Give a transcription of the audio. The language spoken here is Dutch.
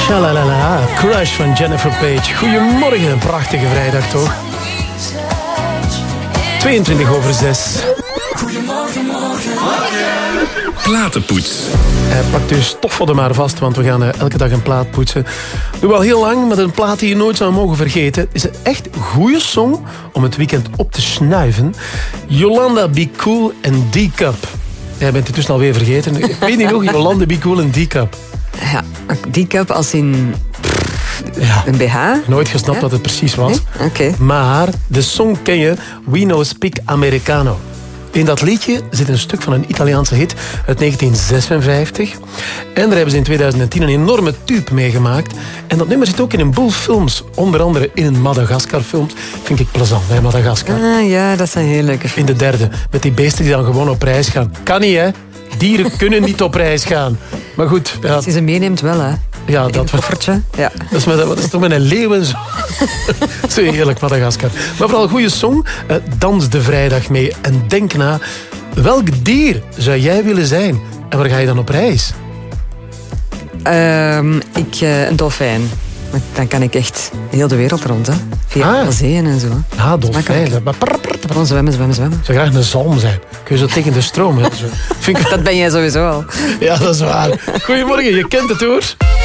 Shalalala, Crush van Jennifer Page. Goedemorgen, een prachtige vrijdag toch? 6:22. Goedemorgen, morgen. Platenpoets. Pak uw stofvodden maar vast, want we gaan elke dag een plaat poetsen. Doe wel heel lang, met een plaat die je nooit zou mogen vergeten. Is een echt goede song om het weekend op te snuiven. Yolanda Be Cool en D-Cup. Jij bent het dus alweer vergeten. Ik weet niet nog, Yolanda Be Cool en D-Cup. Ja, D-Cup als in... Ja. Een BH? Nooit gesnapt wat het precies was. Nee? Oké. Maar de song ken je, We No Speak Americano. In dat liedje zit een stuk van een Italiaanse hit uit 1956. En daar hebben ze in 2010 een enorme tube meegemaakt. En dat nummer zit ook in een boel films. Onder andere in een Madagascar-film. Vind ik plezant, bij Madagascar. Ah ja, dat zijn heel leuke films. In de derde, met die beesten die dan gewoon op reis gaan. Kan niet, hè? Dieren kunnen niet op reis gaan. Maar goed. Ja, als je ze meeneemt wel, hè? Ja, dat koffertje. Ja. Dat is toch met een leeuw en zo. Zo heerlijk, Madagascar. Maar vooral een goede song. Dans de vrijdag mee en denk na. Welk dier zou jij willen zijn? En waar ga je dan op reis? Een dolfijn. Dan kan ik echt heel de wereld rond, hè. Via de zeeën en zo. Ah, dolfijn. Gewoon zwemmen. Zou graag een zalm zijn. Kun je zo tegen de stroom. Hè? Dat ben jij sowieso al. Ja, dat is waar. Goedemorgen, je kent het hoor.